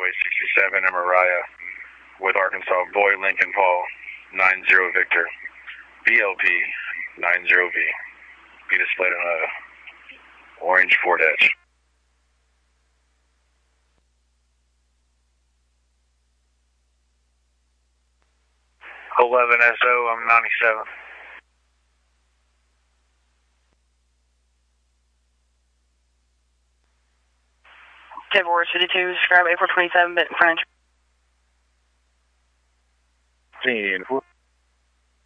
Highway 67 in Mariah with Arkansas Boy Lincoln Paul 90 Victor BLP 90V. Be displayed on a orange Ford Edge. 11 SO, I'm 97. Table 52, describe April 27, Benton Frontage. 10-4.